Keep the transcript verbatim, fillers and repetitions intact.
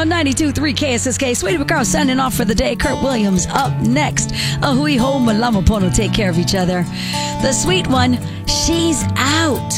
on ninety-two point three K S S K. Sweetie McCarl signing off for the day. Kurt Williams up next. A hui ho malama pono. Take care of each other. The sweet one, she's out.